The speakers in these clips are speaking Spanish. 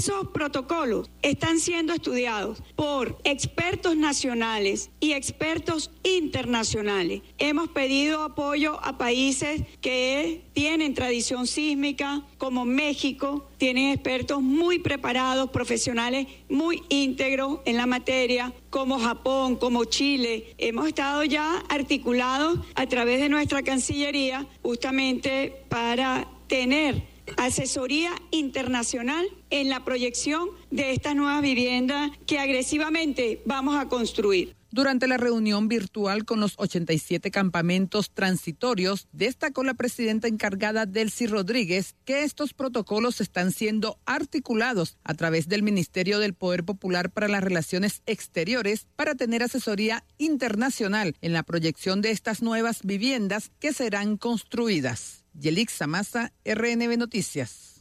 Esos protocolos están siendo estudiados por expertos nacionales y expertos internacionales. Hemos pedido apoyo a países que tienen tradición sísmica, como México, tienen expertos muy preparados, profesionales muy íntegros en la materia, como Japón, como Chile. Hemos estado ya articulados a través de nuestra Cancillería justamente para tener asesoría internacional en la proyección de estas nuevas viviendas que agresivamente vamos a construir. Durante la reunión virtual con los 87 campamentos transitorios, destacó la presidenta encargada Delcy Rodríguez que estos protocolos están siendo articulados a través del Ministerio del Poder Popular para las Relaciones Exteriores para tener asesoría internacional en la proyección de estas nuevas viviendas que serán construidas. Yelixa Maza, RNB Noticias.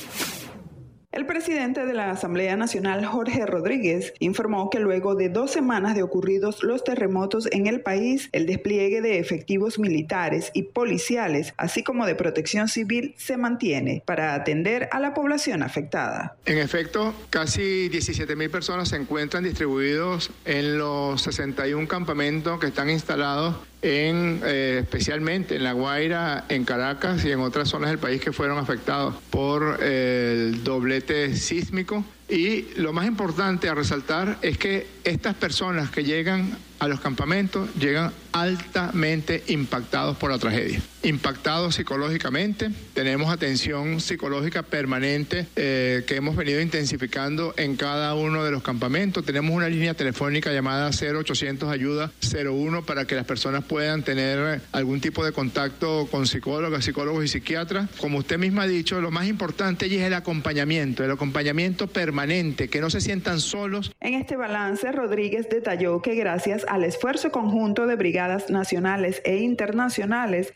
El presidente de la Asamblea Nacional, Jorge Rodríguez, informó que luego de 2 semanas de ocurridos los terremotos en el país, el despliegue de efectivos militares y policiales, así como de protección civil, se mantiene para atender a la población afectada. En efecto, casi 17.000 personas se encuentran distribuidos en los 61 campamentos que están instalados especialmente en La Guaira, en Caracas y en otras zonas del país que fueron afectados por el doblete sísmico. Y lo más importante a resaltar es que estas personas que llegan a los campamentos llegan altamente impactados por la tragedia, impactados psicológicamente. Tenemos atención psicológica permanente que hemos venido intensificando en cada uno de los campamentos. Tenemos una línea telefónica llamada 0800 ayuda 01 para que las personas puedan tener algún tipo de contacto con psicólogos y psiquiatras. Como usted misma ha dicho, lo más importante es el acompañamiento permanente, que no se sientan solos. En este balance, Rodríguez detalló que gracias al esfuerzo conjunto de brigadas nacionales e internacionales,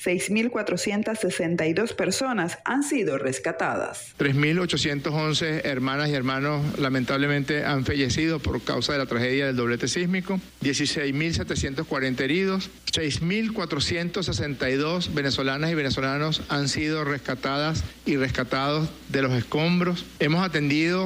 6.462 personas han sido rescatadas. 3.811 hermanas y hermanos lamentablemente han fallecido por causa de la tragedia del doblete sísmico, 16.740 heridos, 6.462 venezolanas y venezolanos han sido rescatadas y rescatados de los escombros. Hemos atendido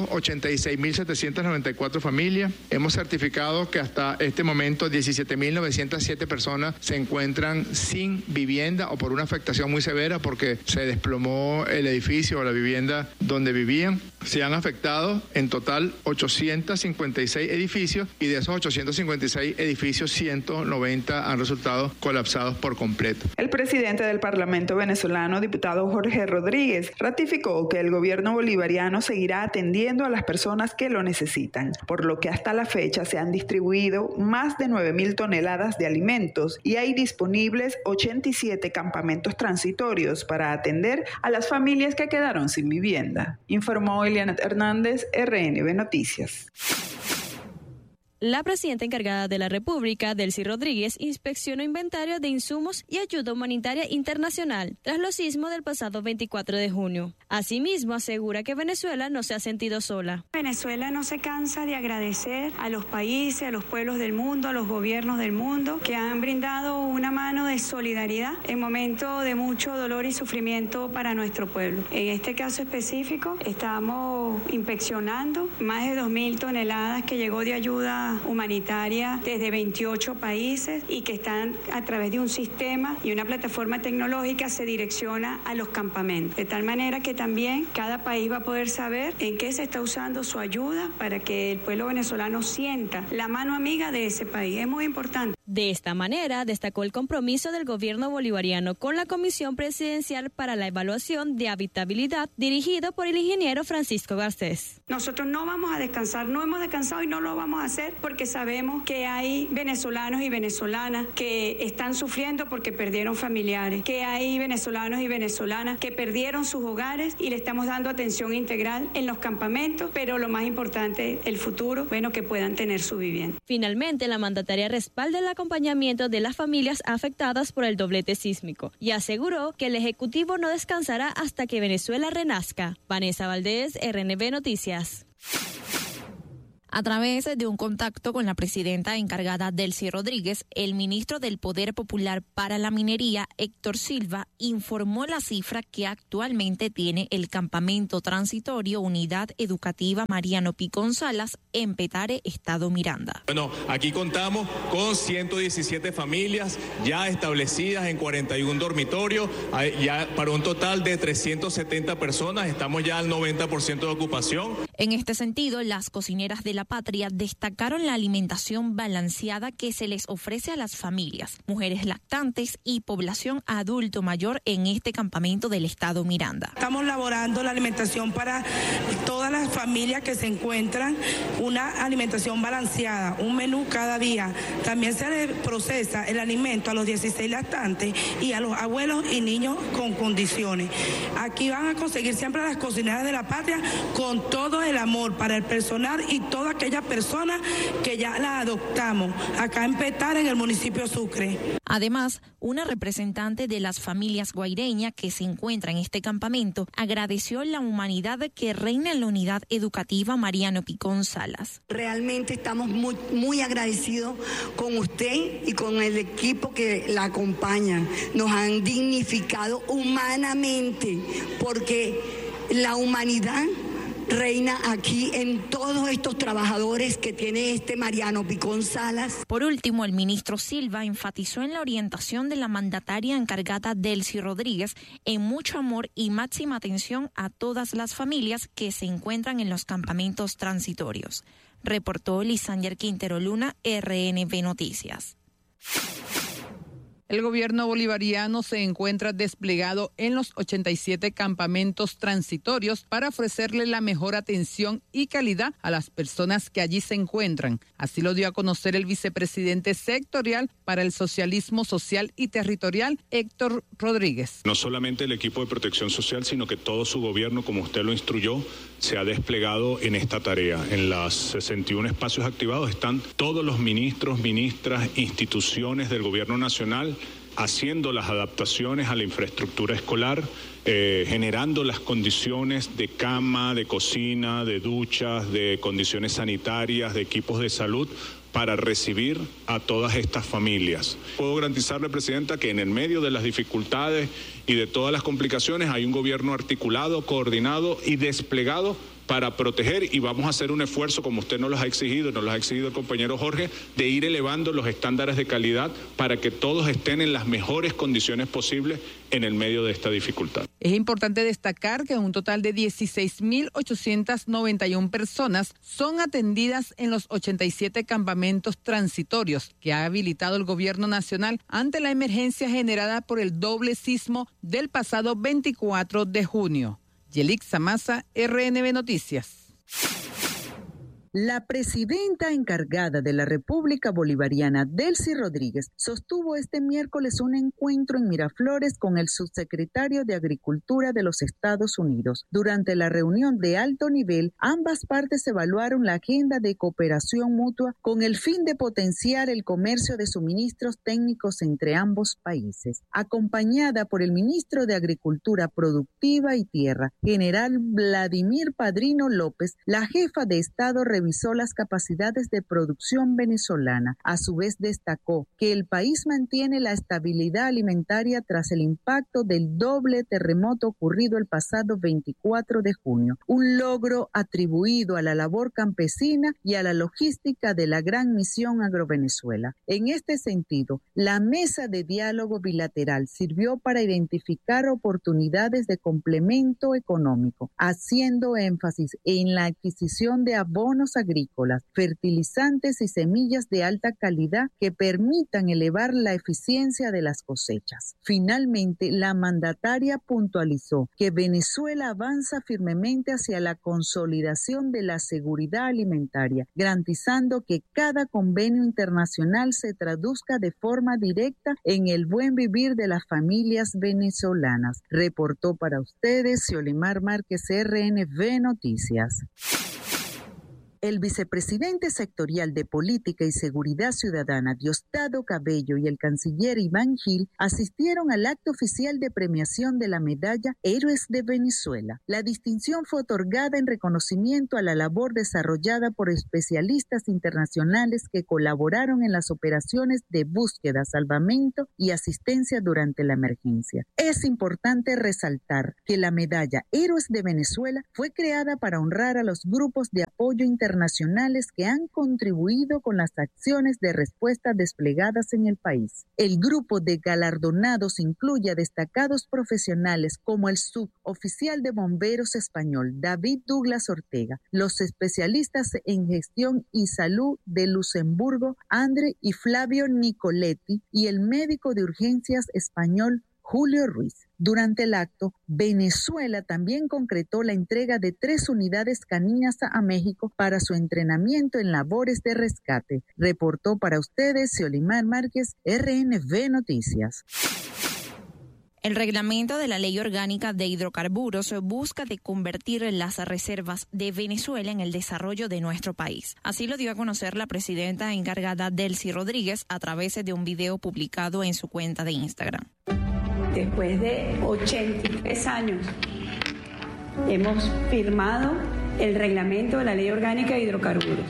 86.794 familias. Hemos certificado que hasta este momento 17.907 personas se encuentran sin vivienda o por una afectación muy severa porque se desplomó el edificio o la vivienda donde vivían. Se han afectado en total 856 edificios y de esos 856 edificios 190 han resultado colapsados por completo. El presidente del Parlamento venezolano, diputado Jorge Rodríguez, ratificó que el gobierno bolivariano seguirá atendiendo a las personas que lo necesitan, por lo que hasta la fecha se han distribuido más de 9.000 toneladas de alimentos y hay disponibles 87 campamentos transitorios para atender a las familias que quedaron sin vivienda, informó Elianet Hernández, RNB Noticias. La presidenta encargada de la República, Delcy Rodríguez, inspeccionó inventario de insumos y ayuda humanitaria internacional tras los sismos del pasado 24 de junio. Asimismo, asegura que Venezuela no se ha sentido sola. Venezuela no se cansa de agradecer a los países, a los pueblos del mundo, a los gobiernos del mundo que han brindado una mano de solidaridad en momentos de mucho dolor y sufrimiento para nuestro pueblo. En este caso específico, estamos inspeccionando más de 2.000 toneladas que llegó de ayuda humanitaria desde 28 países y que están a través de un sistema y una plataforma tecnológica se direcciona a los campamentos. De tal manera que también cada país va a poder saber en qué se está usando su ayuda para que el pueblo venezolano sienta la mano amiga de ese país. Es muy importante. De esta manera, destacó el compromiso del gobierno bolivariano con la Comisión Presidencial para la Evaluación de Habitabilidad, dirigido por el ingeniero Francisco Garcés. Nosotros no vamos a descansar, no hemos descansado y no lo vamos a hacer porque sabemos que hay venezolanos y venezolanas que están sufriendo porque perdieron familiares, que hay venezolanos y venezolanas que perdieron sus hogares y le estamos dando atención integral en los campamentos, pero lo más importante, el futuro, que puedan tener su vivienda. Finalmente, la mandataria respalda el acompañamiento de las familias afectadas por el doblete sísmico y aseguró que el Ejecutivo no descansará hasta que Venezuela renazca. Vanessa Valdés, RNB Noticias. A través de un contacto con la presidenta encargada Delcy Rodríguez, el ministro del Poder Popular para la Minería, Héctor Silva, informó la cifra que actualmente tiene el campamento transitorio Unidad Educativa Mariano Picón Salas en Petare, Estado Miranda. Bueno, aquí contamos con 117 familias ya establecidas en 41 dormitorios, ya para un total de 370 personas, estamos ya al 90% de ocupación. En este sentido, las cocineras de la patria destacaron la alimentación balanceada que se les ofrece a las familias, mujeres lactantes y población adulto mayor en este campamento del Estado Miranda. Estamos elaborando la alimentación para todas las familias que se encuentran, una alimentación balanceada, un menú cada día. También se les procesa el alimento a los 16 lactantes y a los abuelos y niños con condiciones. Aquí van a conseguir siempre las cocineras de la patria con todo el amor para el personal y todas aquellas personas que ya la adoptamos acá en Petare, en el municipio de Sucre. Además, una representante de las familias guaireñas que se encuentra en este campamento agradeció la humanidad que reina en la Unidad Educativa Mariano Picón Salas. Realmente estamos muy agradecidos con usted y con el equipo que la acompañan. Nos han dignificado humanamente porque la humanidad reina aquí en todos estos trabajadores que tiene este Mariano Picón Salas. Por último, el ministro Silva enfatizó en la orientación de la mandataria encargada Delcy Rodríguez en mucho amor y máxima atención a todas las familias que se encuentran en los campamentos transitorios. Reportó Lisander Quintero Luna, RNB Noticias. El gobierno bolivariano se encuentra desplegado en los 87 campamentos transitorios para ofrecerle la mejor atención y calidad a las personas que allí se encuentran. Así lo dio a conocer el vicepresidente sectorial para el socialismo social y territorial, Héctor Rodríguez. No solamente el equipo de protección social, sino que todo su gobierno, como usted lo instruyó, se ha desplegado en esta tarea. En los 61 espacios activados están todos los ministros, ministras, instituciones del gobierno nacional, haciendo las adaptaciones a la infraestructura escolar, generando las condiciones de cama, de cocina, de duchas, de condiciones sanitarias, de equipos de salud para recibir a todas estas familias. Puedo garantizarle, Presidenta, que en el medio de las dificultades y de todas las complicaciones hay un gobierno articulado, coordinado y desplegado para proteger, y vamos a hacer un esfuerzo, como usted nos lo ha exigido el compañero Jorge, de ir elevando los estándares de calidad para que todos estén en las mejores condiciones posibles en el medio de esta dificultad. Es importante destacar que un total de 16.891 personas son atendidas en los 87 campamentos transitorios que ha habilitado el gobierno nacional ante la emergencia generada por el doble sismo del pasado 24 de junio. Yelixa Maza, RNB Noticias. La presidenta encargada de la República Bolivariana, Delcy Rodríguez, sostuvo este miércoles un encuentro en Miraflores con el subsecretario de Agricultura de los Estados Unidos. Durante la reunión de alto nivel, ambas partes evaluaron la agenda de cooperación mutua con el fin de potenciar el comercio de suministros técnicos entre ambos países. Acompañada por el ministro de Agricultura Productiva y Tierra, general Vladimir Padrino López, la jefa de Estado revisó las capacidades de producción venezolana. A su vez destacó que el país mantiene la estabilidad alimentaria tras el impacto del doble terremoto ocurrido el pasado 24 de junio, un logro atribuido a la labor campesina y a la logística de la Gran Misión Agrovenezuela. En este sentido, la mesa de diálogo bilateral sirvió para identificar oportunidades de complemento económico, haciendo énfasis en la adquisición de abonos agrícolas, fertilizantes y semillas de alta calidad que permitan elevar la eficiencia de las cosechas. Finalmente, la mandataria puntualizó que Venezuela avanza firmemente hacia la consolidación de la seguridad alimentaria, garantizando que cada convenio internacional se traduzca de forma directa en el buen vivir de las familias venezolanas. Reportó para ustedes Xiolimar Márquez, RNB Noticias. El vicepresidente sectorial de Política y Seguridad Ciudadana, Diosdado Cabello, y el canciller Iván Gil asistieron al acto oficial de premiación de la medalla Héroes de Venezuela. La distinción fue otorgada en reconocimiento a la labor desarrollada por especialistas internacionales que colaboraron en las operaciones de búsqueda, salvamento y asistencia durante la emergencia. Es importante resaltar que la medalla Héroes de Venezuela fue creada para honrar a los grupos de apoyo internacionales que han contribuido con las acciones de respuesta desplegadas en el país. El grupo de galardonados incluye a destacados profesionales como el suboficial de bomberos español David Douglas Ortega, los especialistas en gestión y salud de Luxemburgo Andre y Flavio Nicoletti y el médico de urgencias español Julio Ruiz. Durante el acto, Venezuela también concretó la entrega de 3 unidades caninas a México para su entrenamiento en labores de rescate. Reportó para ustedes Xiolimar Márquez, RNV Noticias. El reglamento de la Ley Orgánica de Hidrocarburos busca de convertir las reservas de Venezuela en el desarrollo de nuestro país. Así lo dio a conocer la presidenta encargada Delcy Rodríguez a través de un video publicado en su cuenta de Instagram. Después de 83 años hemos firmado el reglamento de la Ley Orgánica de Hidrocarburos.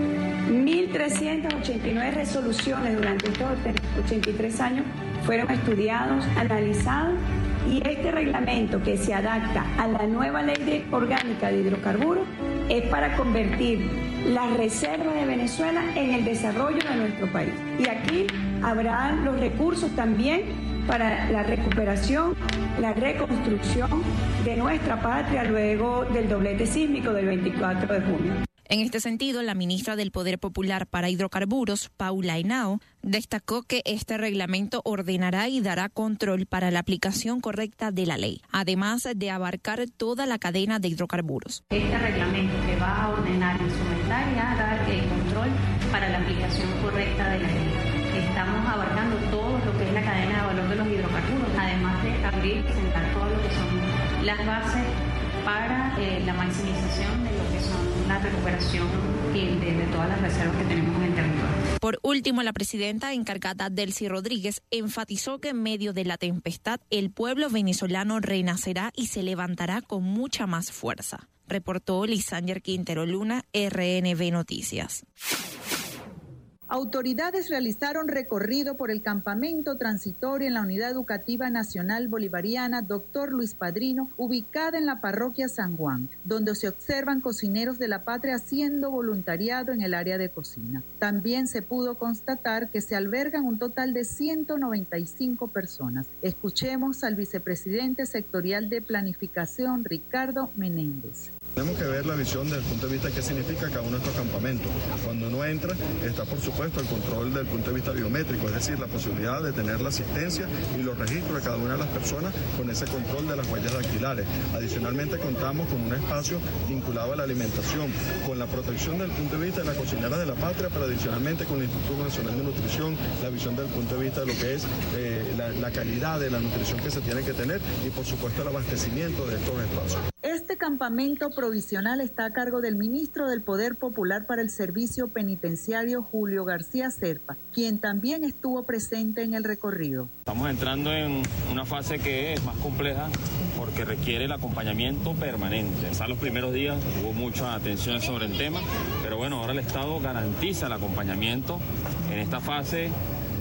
1.389 resoluciones durante estos 83 años fueron estudiados, analizados, y este reglamento que se adapta a la nueva Ley Orgánica de Hidrocarburos es para convertir las reservas de Venezuela en el desarrollo de nuestro país. Y aquí habrá los recursos también para la recuperación, la reconstrucción de nuestra patria luego del doblete sísmico del 24 de junio. En este sentido, la ministra del Poder Popular para Hidrocarburos, Paula Henao, destacó que este reglamento ordenará y dará control para la aplicación correcta de la ley, además de abarcar toda la cadena de hidrocarburos. Este reglamento que va a ordenar, instrumentar y a dar el control para la aplicación correcta de la ley. Estamos abarcando todo lo que es la cadena de valor de los hidrocarburos, además de abrir y presentar todo lo que son las bases para la maximización de lo que son la recuperación de todas las reservas que tenemos en el territorio. Por último, la presidenta encargada Delcy Rodríguez enfatizó que en medio de la tempestad el pueblo venezolano renacerá y se levantará con mucha más fuerza. Reportó Lisander Quintero Luna, RNV Noticias. Autoridades realizaron recorrido por el campamento transitorio en la Unidad Educativa Nacional Bolivariana Dr. Luis Padrino, ubicada en la parroquia San Juan, donde se observan cocineros de la patria haciendo voluntariado en el área de cocina. También se pudo constatar que se albergan un total de 195 personas. Escuchemos al vicepresidente sectorial de Planificación, Ricardo Menéndez. Tenemos que ver la visión desde el punto de vista de qué significa cada uno de estos campamentos. Cuando uno entra, está por supuesto el control desde el punto de vista biométrico, es decir, la posibilidad de tener la asistencia y los registros de cada una de las personas con ese control de las huellas dactilares. Adicionalmente contamos con un espacio vinculado a la alimentación, con la protección desde el punto de vista de la cocinera de la patria, pero adicionalmente con el Instituto Nacional de Nutrición, la visión desde el punto de vista de lo que es la calidad de la nutrición que se tiene que tener y por supuesto el abastecimiento de estos espacios. Este campamento provisional está a cargo del ministro del Poder Popular para el Servicio Penitenciario, Julio García Serpa, quien también estuvo presente en el recorrido. Estamos entrando en una fase que es más compleja porque requiere el acompañamiento permanente. En los primeros días hubo mucha atención sobre el tema, pero bueno, ahora el Estado garantiza el acompañamiento en esta fase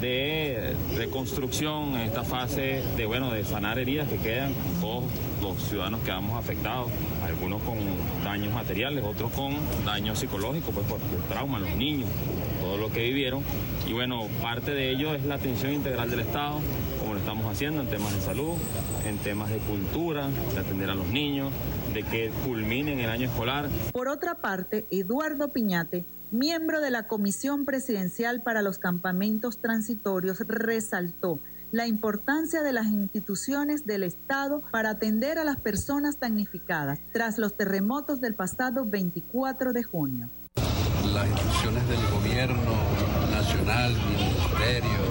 de reconstrucción, en esta fase de sanar heridas que quedan con todos los ciudadanos que quedamos afectados, algunos con daños materiales, otros con daños psicológicos, pues por trauma, los niños, todo lo que vivieron. Y bueno, parte de ello es la atención integral del Estado, como lo estamos haciendo en temas de salud, en temas de cultura, de atender a los niños, de que culminen el año escolar. Por otra parte, Eduardo Piñate, miembro de la Comisión Presidencial para los Campamentos Transitorios, resaltó la importancia de las instituciones del Estado para atender a las personas damnificadas tras los terremotos del pasado 24 de junio. Las instituciones del gobierno nacional, ministerios,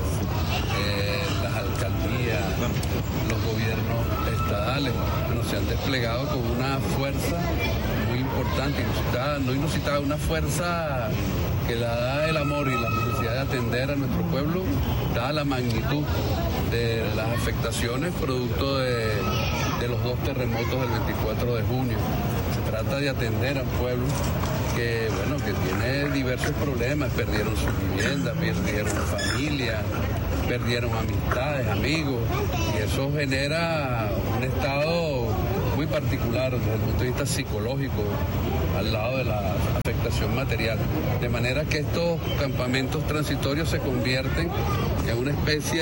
las alcaldías, los gobiernos estadales, se han desplegado con una fuerza muy importante importante, inusitada, una fuerza que la da el amor y la necesidad de atender a nuestro pueblo, dada la magnitud de las afectaciones producto de los 2 terremotos del 24 de junio. Se trata de atender a un pueblo que tiene diversos problemas, perdieron su vivienda, perdieron familia, perdieron amistades, amigos, y eso genera un estado muy particular desde el punto de vista psicológico al lado de la afectación material. De manera que estos campamentos transitorios se convierten en una especie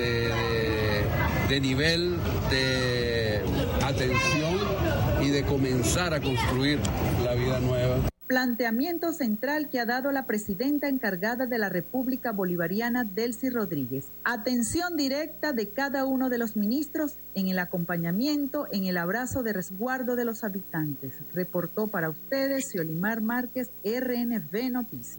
de nivel de atención y de comenzar a construir la vida nueva. Planteamiento central que ha dado la presidenta encargada de la República Bolivariana, Delcy Rodríguez. Atención directa de cada uno de los ministros en el acompañamiento, en el abrazo de resguardo de los habitantes. Reportó para ustedes Xiolimar Márquez, RNV Noticias.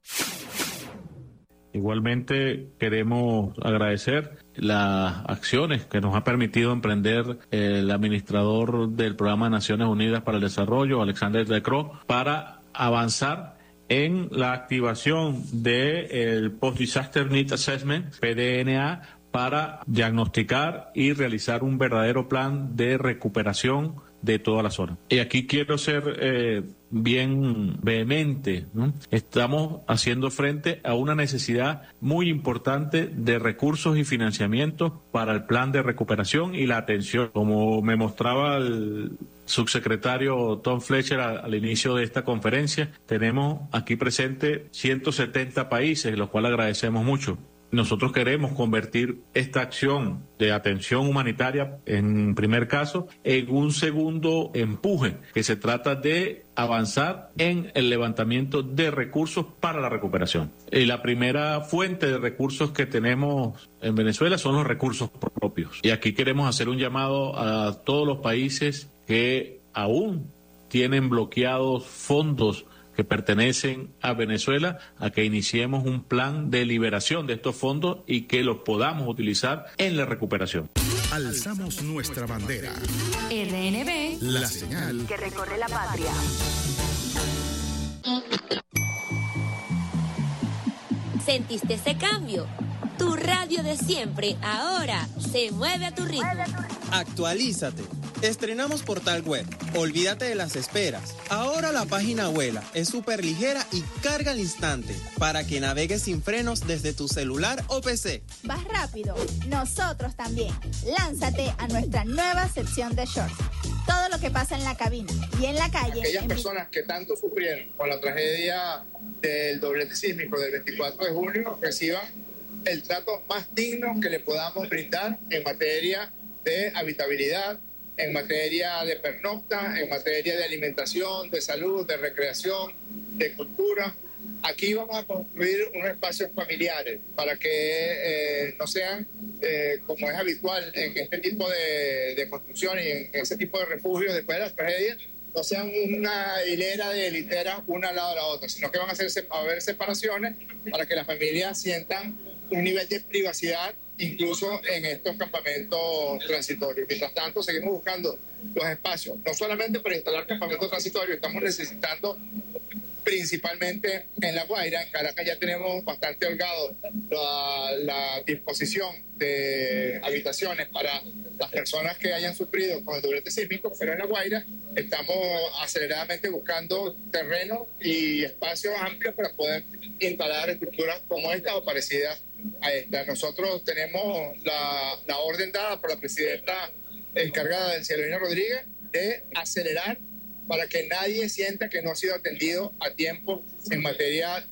Igualmente queremos agradecer las acciones que nos ha permitido emprender el administrador del Programa de Naciones Unidas para el Desarrollo, Alexander De Croo, para avanzar en la activación del Post-Disaster Need Assessment, PDNA, para diagnosticar y realizar un verdadero plan de recuperación de toda la zona. Y aquí quiero ser bien vehemente, ¿no? Estamos haciendo frente a una necesidad muy importante de recursos y financiamientos para el plan de recuperación y la atención. Como me mostraba el subsecretario Tom Fletcher al inicio de esta conferencia, tenemos aquí presente 170 países, los cuales agradecemos mucho. Nosotros queremos convertir esta acción de atención humanitaria, en primer caso, en un segundo empuje, que se trata de avanzar en el levantamiento de recursos para la recuperación. Y la primera fuente de recursos que tenemos en Venezuela son los recursos propios. Y aquí queremos hacer un llamado a todos los países que aún tienen bloqueados fondos que pertenecen a Venezuela, a que iniciemos un plan de liberación de estos fondos y que los podamos utilizar en la recuperación. Alzamos nuestra bandera. RNB, la señal que recorre la patria. ¿Sentiste ese cambio? Tu radio de siempre ahora se mueve a tu ritmo. Actualízate. Estrenamos portal web. Olvídate de las esperas. Ahora la página vuela, es súper ligera y carga al instante para que navegues sin frenos desde tu celular o PC. Vas rápido. Nosotros también. Lánzate a nuestra nueva sección de shorts. Todo lo que pasa en la cabina y en la calle. Aquellas personas que tanto sufrieron con la tragedia del doblete sísmico del 24 de junio reciban el trato más digno que le podamos brindar en materia de habitabilidad, en materia de pernocta, en materia de alimentación, de salud, de recreación, de cultura. Aquí vamos a construir unos espacios familiares para que no sean, como es habitual en este tipo de construcción y en ese tipo de refugios después de las tragedias, no sean una hilera de literas una al lado de la otra, sino que van a haber separaciones para que las familias sientan un nivel de privacidad incluso en estos campamentos transitorios. Mientras tanto, seguimos buscando los espacios, no solamente para instalar campamentos transitorios, estamos necesitando principalmente en La Guaira. En Caracas ya tenemos bastante holgado la disposición de habitaciones para las personas que hayan sufrido con el doblete sísmico, pero en La Guaira estamos aceleradamente buscando terrenos y espacios amplios para poder instalar estructuras como esta o parecidas a esta. Nosotros tenemos la orden dada por la presidenta encargada del Xiolimar Rodríguez de acelerar para que nadie sienta que no ha sido atendido a tiempo en materia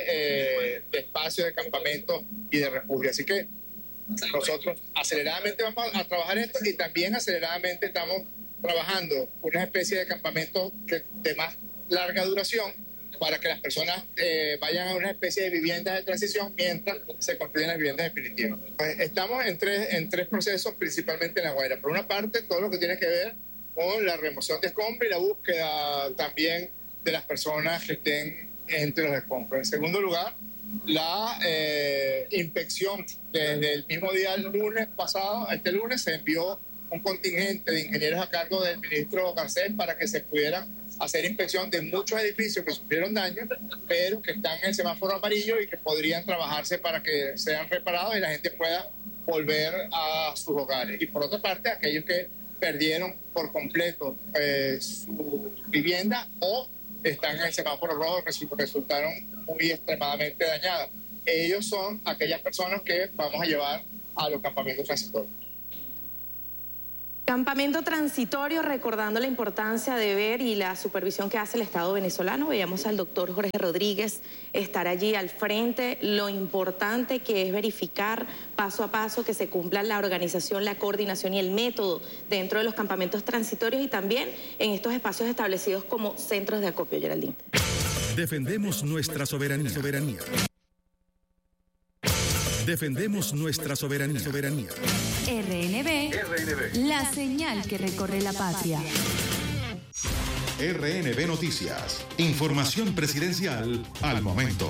de espacio de campamento y de refugio. Así que nosotros aceleradamente vamos a trabajar esto y también aceleradamente estamos trabajando una especie de campamento de más larga duración para que las personas vayan a una especie de viviendas de transición mientras se construyen las viviendas definitivas. Estamos en tres procesos, principalmente en La Guaira. Por una parte, todo lo que tiene que ver con la remoción de escombros y la búsqueda también de las personas que estén entre los escombros. En segundo lugar, la inspección. Desde el mismo día, el lunes pasado, este lunes, se envió un contingente de ingenieros a cargo del ministro Garcés para que se pudieran hacer inspección de muchos edificios que sufrieron daño, pero que están en el semáforo amarillo y que podrían trabajarse para que sean reparados y la gente pueda volver a sus hogares. Y por otra parte, aquellos que perdieron por completo su vivienda o están en el semáforo rojo, resultaron muy extremadamente dañadas. Ellos son aquellas personas que vamos a llevar a los campamentos transitorios. Campamento transitorio, recordando la importancia de ver y la supervisión que hace el Estado venezolano. Veíamos al doctor Jorge Rodríguez estar allí al frente. Lo importante que es verificar paso a paso que se cumpla la organización, la coordinación y el método dentro de los campamentos transitorios y también en estos espacios establecidos como centros de acopio, Geraldine. Defendemos nuestra soberanía. Defendemos nuestra soberanía. RNB, la señal que recorre la patria. RNB Noticias. Información presidencial al momento.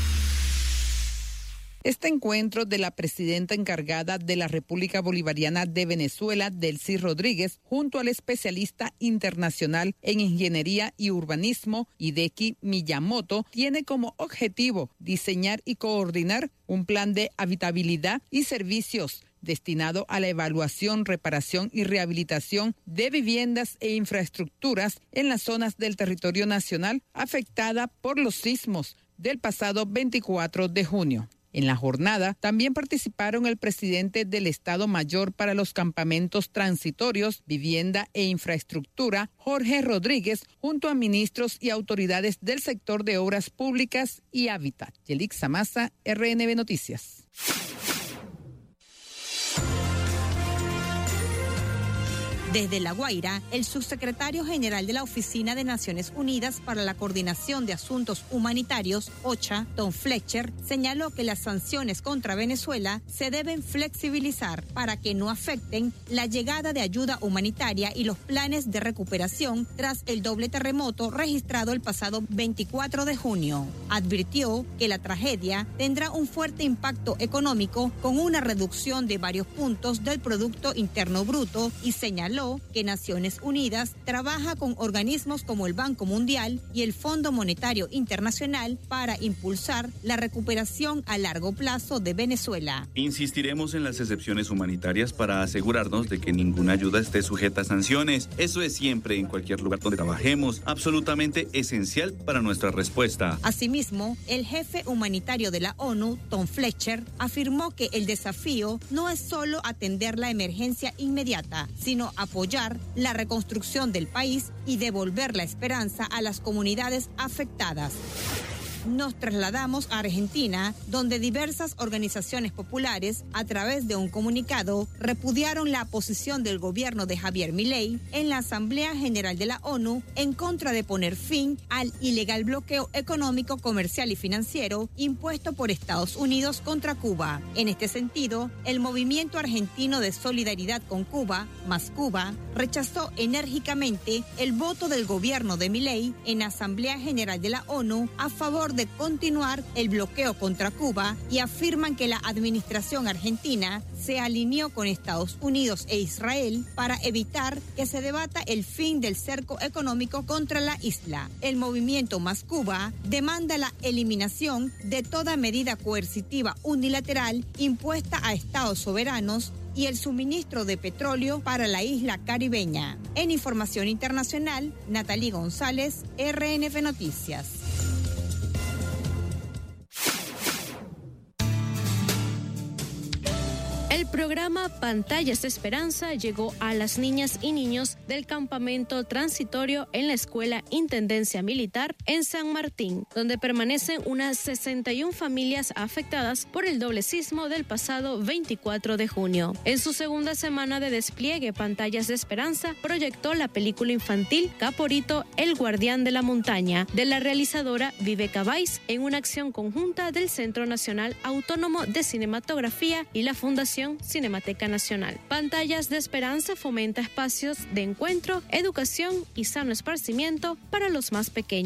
Este encuentro de la presidenta encargada de la República Bolivariana de Venezuela, Delcy Rodríguez, junto al especialista internacional en ingeniería y urbanismo, Hideki Miyamoto, tiene como objetivo diseñar y coordinar un plan de habitabilidad y servicios destinado a la evaluación, reparación y rehabilitación de viviendas e infraestructuras en las zonas del territorio nacional afectada por los sismos del pasado 24 de junio. En la jornada también participaron el presidente del Estado Mayor para los Campamentos Transitorios, Vivienda e Infraestructura, Jorge Rodríguez, junto a ministros y autoridades del sector de Obras Públicas y Hábitat. Yelix Maza, RNB Noticias. Desde La Guaira, el subsecretario general de la Oficina de Naciones Unidas para la Coordinación de Asuntos Humanitarios, OCHA, Tom Fletcher, señaló que las sanciones contra Venezuela se deben flexibilizar para que no afecten la llegada de ayuda humanitaria y los planes de recuperación tras el doble terremoto registrado el pasado 24 de junio. Advirtió que la tragedia tendrá un fuerte impacto económico con una reducción de varios puntos del Producto Interno Bruto y señaló que Naciones Unidas trabaja con organismos como el Banco Mundial y el Fondo Monetario Internacional para impulsar la recuperación a largo plazo de Venezuela. Insistiremos en las excepciones humanitarias para asegurarnos de que ninguna ayuda esté sujeta a sanciones. Eso es siempre, en cualquier lugar donde trabajemos, absolutamente esencial para nuestra respuesta. Asimismo, el jefe humanitario de la ONU, Tom Fletcher, afirmó que el desafío no es solo atender la emergencia inmediata, sino apoyar la reconstrucción del país y devolver la esperanza a las comunidades afectadas. Nos trasladamos a Argentina, donde diversas organizaciones populares, a través de un comunicado, repudiaron la posición del gobierno de Javier Milei en la Asamblea General de la ONU en contra de poner fin al ilegal bloqueo económico, comercial y financiero impuesto por Estados Unidos contra Cuba. En este sentido, el Movimiento Argentino de Solidaridad con Cuba, Más Cuba, rechazó enérgicamente el voto del gobierno de Milei en la Asamblea General de la ONU a favor de continuar el bloqueo contra Cuba y afirman que la administración argentina se alineó con Estados Unidos e Israel para evitar que se debata el fin del cerco económico contra la isla. El movimiento Más Cuba demanda la eliminación de toda medida coercitiva unilateral impuesta a estados soberanos y el suministro de petróleo para la isla caribeña. En información internacional, Natalie González, RNB Noticias. El programa Pantallas de Esperanza llegó a las niñas y niños del campamento transitorio en la Escuela Intendencia Militar en San Martín, donde permanecen unas 61 familias afectadas por el doble sismo del pasado 24 de junio. En su segunda semana de despliegue, Pantallas de Esperanza proyectó la película infantil Caporito, el guardián de la montaña, de la realizadora Viveca Valls, en una acción conjunta del Centro Nacional Autónomo de Cinematografía y la Fundación Cinemateca Nacional. Pantallas de Esperanza fomenta espacios de encuentro, educación y sano esparcimiento para los más pequeños.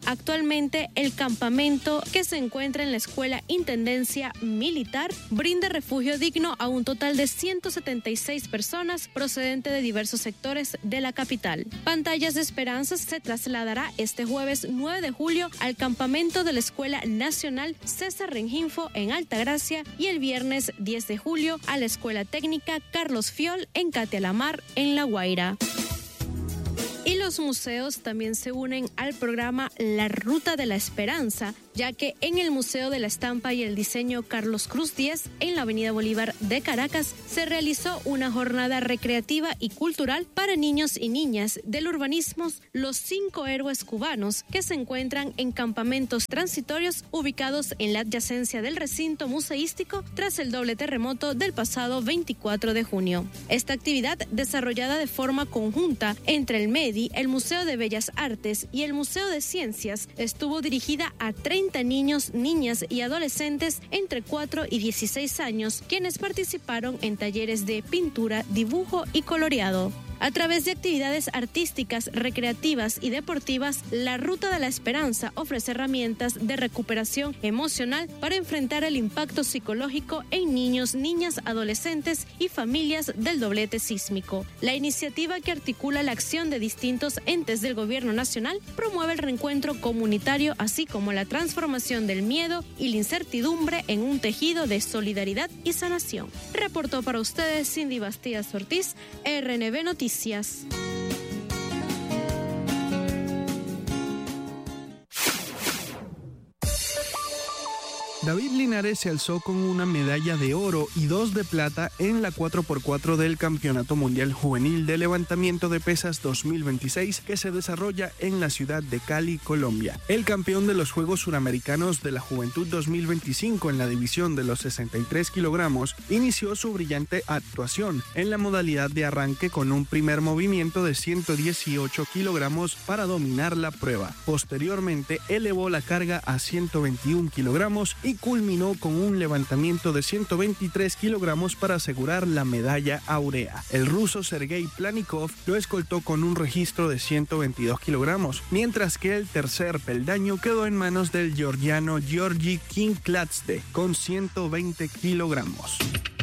Actualmente, el campamento que se encuentra en la Escuela Intendencia Militar brinda refugio digno a un total de 176 personas procedentes de diversos sectores de la capital. Pantallas de Esperanza se trasladará este jueves 9 de julio al campamento de la Escuela Nacional César Rengifo en Altagracia y el viernes 10 de julio a la Escuela Técnica Carlos Fiol en Catealamar, en La Guaira. Y los museos también se unen al programa La Ruta de la Esperanza, ya que en el Museo de la Estampa y el Diseño Carlos Cruz 10, en la Avenida Bolívar de Caracas, se realizó una jornada recreativa y cultural para niños y niñas del urbanismo Los 5 Héroes Cubanos, que se encuentran en campamentos transitorios ubicados en la adyacencia del recinto museístico tras el doble terremoto del pasado 24 de junio. Esta actividad, desarrollada de forma conjunta entre el MEDI, el Museo de Bellas Artes y el Museo de Ciencias, estuvo dirigida a 30 niños, niñas y adolescentes entre 4 y 16 años, quienes participaron en talleres de pintura, dibujo y coloreado. A través de actividades artísticas, recreativas y deportivas, la Ruta de la Esperanza ofrece herramientas de recuperación emocional para enfrentar el impacto psicológico en niños, niñas, adolescentes y familias del doblete sísmico. La iniciativa, que articula la acción de distintos entes del gobierno nacional, promueve el reencuentro comunitario, así como la transformación del miedo y la incertidumbre en un tejido de solidaridad y sanación. Reportó para ustedes Cindy Bastías Ortiz, RNB Noticias. David Linares se alzó con una medalla de oro y 2 de plata en la 4x4 del Campeonato Mundial Juvenil de Levantamiento de Pesas 2026 que se desarrolla en la ciudad de Cali, Colombia. El campeón de los Juegos Suramericanos de la Juventud 2025 en la división de los 63 kilogramos inició su brillante actuación en la modalidad de arranque con un primer movimiento de 118 kilogramos para dominar la prueba. Posteriormente elevó la carga a 121 kilogramos y culminó con un levantamiento de 123 kilogramos para asegurar la medalla áurea. El ruso Sergei Planikov lo escoltó con un registro de 122 kilogramos, mientras que el tercer peldaño quedó en manos del georgiano Georgi Kinkladze con 120 kilogramos.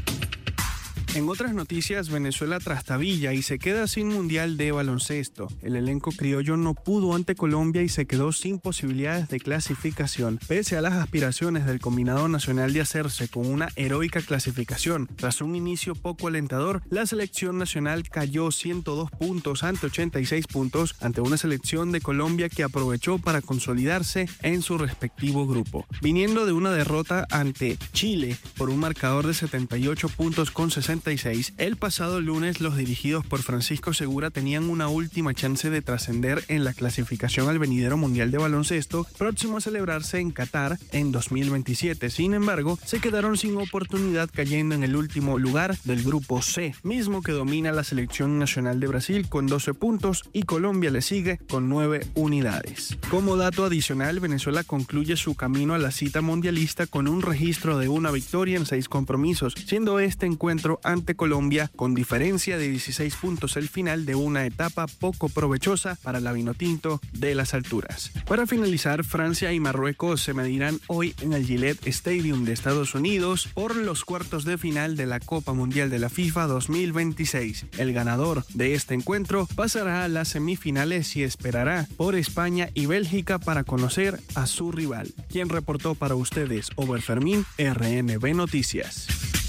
En otras noticias, Venezuela trastabilla y se queda sin mundial de baloncesto. El elenco criollo no pudo ante Colombia y se quedó sin posibilidades de clasificación, pese a las aspiraciones del combinado nacional de hacerse con una heroica clasificación. Tras un inicio poco alentador, la selección nacional cayó 102 puntos ante 86 puntos ante una selección de Colombia que aprovechó para consolidarse en su respectivo grupo. Viniendo de una derrota ante Chile por un marcador de 78 puntos con 66, el pasado lunes los dirigidos por Francisco Segura tenían una última chance de trascender en la clasificación al venidero Mundial de Baloncesto próximo a celebrarse en Qatar en 2027. Sin embargo, se quedaron sin oportunidad cayendo en el último lugar del grupo C, mismo que domina la selección nacional de Brasil con 12 puntos y Colombia le sigue con 9 unidades. Como dato adicional, Venezuela concluye su camino a la cita mundialista con un registro de una victoria en 6 compromisos, siendo este encuentro ante Colombia con diferencia de 16 puntos el final de una etapa poco provechosa para la Vinotinto de las alturas. Para finalizar, Francia y Marruecos se medirán hoy en el Gillette Stadium de Estados Unidos por los cuartos de final de la Copa Mundial de la FIFA 2026. El ganador de este encuentro pasará a las semifinales y esperará por España y Bélgica para conocer a su rival. Quien reportó para ustedes, Ober Fermín, RNB Noticias.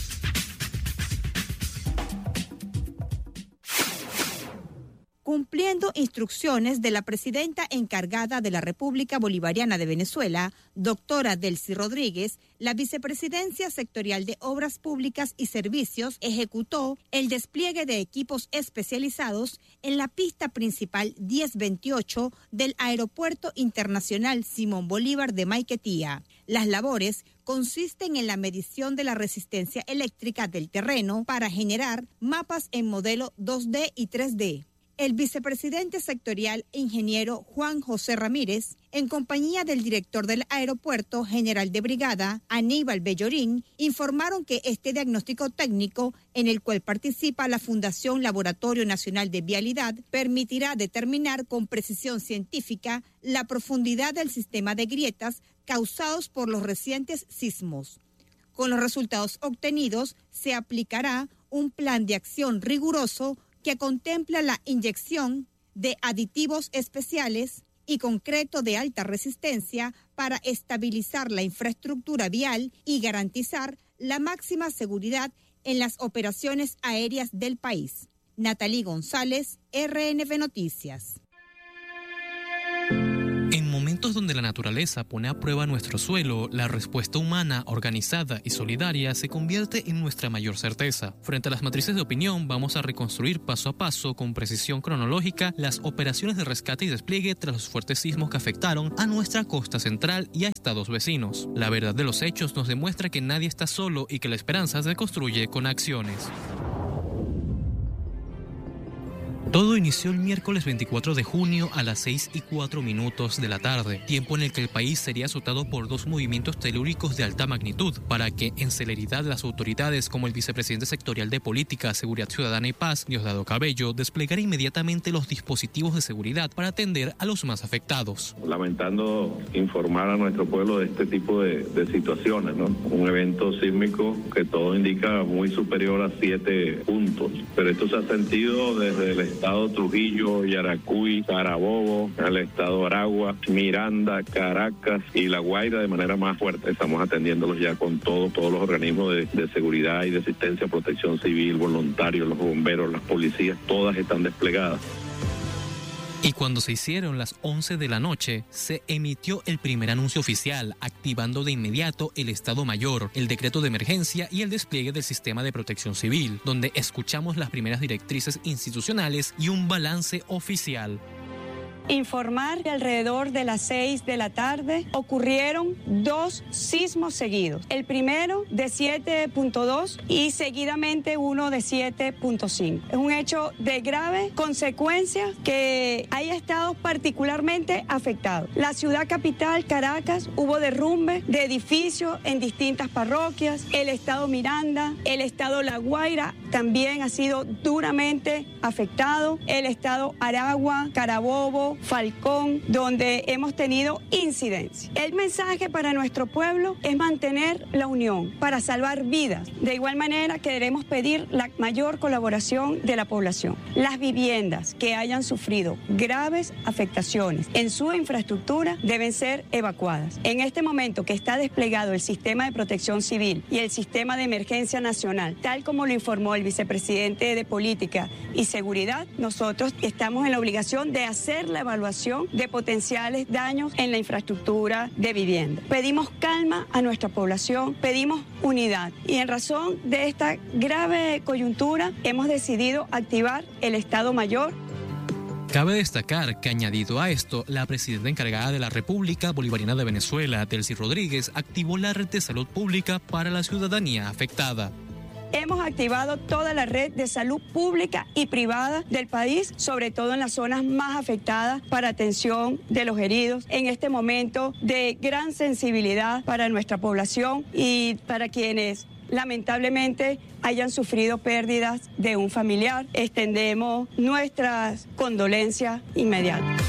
Cumpliendo instrucciones de la presidenta encargada de la República Bolivariana de Venezuela, doctora Delcy Rodríguez, la Vicepresidencia Sectorial de Obras Públicas y Servicios ejecutó el despliegue de equipos especializados en la pista principal 1028 del Aeropuerto Internacional Simón Bolívar de Maiquetía. Las labores consisten en la medición de la resistencia eléctrica del terreno para generar mapas en modelo 2D y 3D. El vicepresidente sectorial ingeniero Juan José Ramírez, en compañía del director del aeropuerto general de brigada, Aníbal Bellorín, informaron que este diagnóstico técnico, en el cual participa la Fundación Laboratorio Nacional de Vialidad, permitirá determinar con precisión científica la profundidad del sistema de grietas causados por los recientes sismos. Con los resultados obtenidos, se aplicará un plan de acción riguroso que contempla la inyección de aditivos especiales y concreto de alta resistencia para estabilizar la infraestructura vial y garantizar la máxima seguridad en las operaciones aéreas del país. Natalie González, RNB Noticias. En momentos donde la naturaleza pone a prueba nuestro suelo, la respuesta humana, organizada y solidaria se convierte en nuestra mayor certeza. Frente a las matrices de opinión, vamos a reconstruir paso a paso, con precisión cronológica, las operaciones de rescate y despliegue tras los fuertes sismos que afectaron a nuestra costa central y a estados vecinos. La verdad de los hechos nos demuestra que nadie está solo y que la esperanza se construye con acciones. Todo inició el miércoles 24 de junio a las 6:04 de la tarde, tiempo en el que el país sería azotado por dos movimientos telúricos de alta magnitud, para que en celeridad las autoridades, como el vicepresidente sectorial de Política, Seguridad Ciudadana y Paz, Diosdado Cabello, desplegara inmediatamente los dispositivos de seguridad para atender a los más afectados. Lamentando informar a nuestro pueblo de este tipo de situaciones, ¿no? Un evento sísmico que todo indica muy superior a 7 puntos, pero esto se ha sentido desde el estado Trujillo, Yaracuy, Carabobo, el estado Aragua, Miranda, Caracas y La Guaira de manera más fuerte. Estamos atendiéndolos ya con todos los organismos de seguridad y de asistencia, protección civil, voluntarios, los bomberos, las policías, todas están desplegadas. Y cuando se hicieron las 11 de la noche, se emitió el primer anuncio oficial, activando de inmediato el Estado Mayor, el decreto de emergencia y el despliegue del sistema de protección civil, donde escuchamos las primeras directrices institucionales y un balance oficial. Informar que alrededor de las 6 de la tarde ocurrieron 2 sismos seguidos. El primero de 7.2 y seguidamente uno de 7.5. Es un hecho de grave consecuencia que haya estado particularmente afectado. La ciudad capital, Caracas, hubo derrumbe de edificios en distintas parroquias. El estado Miranda, el estado La Guaira también ha sido duramente afectado. El estado Aragua, Carabobo, Falcón, donde hemos tenido incidencia. El mensaje para nuestro pueblo es mantener la unión para salvar vidas. De igual manera, queremos pedir la mayor colaboración de la población. Las viviendas que hayan sufrido graves afectaciones en su infraestructura deben ser evacuadas. En este momento que está desplegado el sistema de protección civil y el sistema de emergencia nacional, tal como lo informó el vicepresidente de Política y Seguridad, nosotros estamos en la obligación de hacer la evaluación de potenciales daños en la infraestructura de vivienda. Pedimos calma a nuestra población, pedimos unidad y en razón de esta grave coyuntura hemos decidido activar el Estado Mayor. Cabe destacar que, añadido a esto, la presidenta encargada de la República Bolivariana de Venezuela, Delcy Rodríguez, activó la red de salud pública para la ciudadanía afectada. Hemos activado toda la red de salud pública y privada del país, sobre todo en las zonas más afectadas, para atención de los heridos en este momento de gran sensibilidad para nuestra población y para quienes lamentablemente hayan sufrido pérdidas de un familiar. Extendemos nuestras condolencias inmediatas.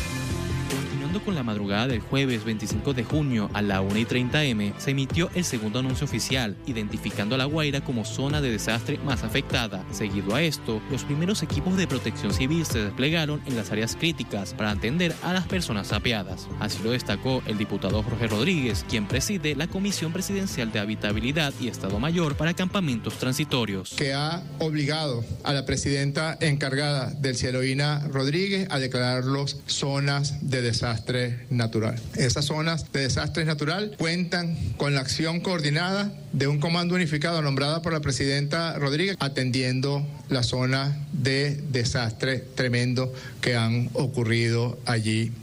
Con la madrugada del jueves 25 de junio a la 1:30 am, se emitió el segundo anuncio oficial, identificando a La Guaira como zona de desastre más afectada. Seguido a esto, los primeros equipos de protección civil se desplegaron en las áreas críticas para atender a las personas sapeadas. Así lo destacó el diputado Jorge Rodríguez, quien preside la Comisión Presidencial de Habitabilidad y Estado Mayor para Campamentos Transitorios. Que ha obligado a la presidenta encargada, Delcy Eloína Rodríguez, a declararlos zonas de desastre natural. Esas zonas de desastre natural cuentan con la acción coordinada de un comando unificado nombrado por la presidenta Rodríguez, atendiendo la zona de desastre tremendo que han ocurrido allí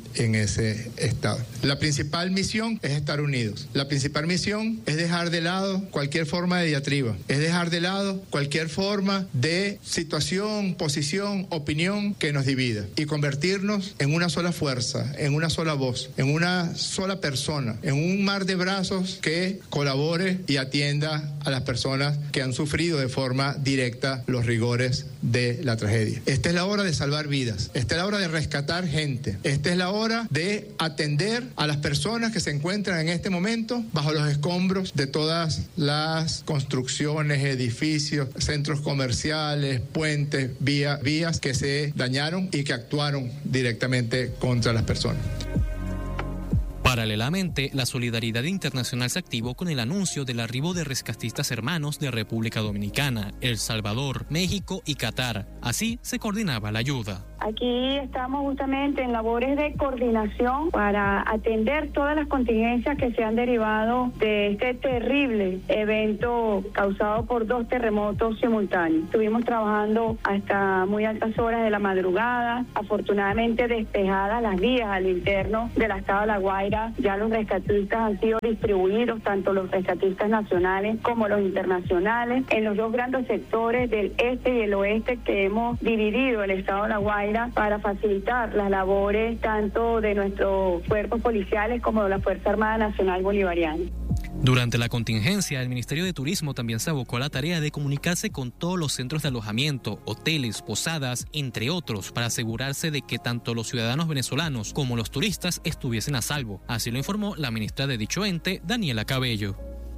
en ese estado. La principal misión es estar unidos. La principal misión es dejar de lado cualquier forma de diatriba, es dejar de lado cualquier forma de situación, posición, opinión que nos divida y convertirnos en una sola fuerza, en una sola voz, en una sola persona, en un mar de brazos que colabore y atienda a las personas que han sufrido de forma directa los rigores de la tragedia. Esta es la hora de salvar vidas, esta es la hora de rescatar gente, esta es la hora de atender a las personas que se encuentran en este momento bajo los escombros de todas las construcciones, edificios, centros comerciales, puentes, vías que se dañaron y que actuaron directamente contra las personas. Paralelamente, la solidaridad internacional se activó con el anuncio del arribo de rescatistas hermanos de República Dominicana, El Salvador, México y Qatar. Así se coordinaba la ayuda. Aquí estamos justamente en labores de coordinación para atender todas las contingencias que se han derivado de este terrible evento causado por 2 terremotos simultáneos. Estuvimos trabajando hasta muy altas horas de la madrugada, afortunadamente despejadas las vías al interno del estado de La Guaira. Ya los rescatistas han sido distribuidos, tanto los rescatistas nacionales como los internacionales, en los 2 grandes sectores del este y el oeste que hemos dividido el estado de La Guaira para facilitar las labores tanto de nuestros cuerpos policiales como de la Fuerza Armada Nacional Bolivariana. Durante la contingencia, el Ministerio de Turismo también se abocó a la tarea de comunicarse con todos los centros de alojamiento, hoteles, posadas, entre otros, para asegurarse de que tanto los ciudadanos venezolanos como los turistas estuviesen a salvo. Así lo informó la ministra de dicho ente, Daniela Cabello.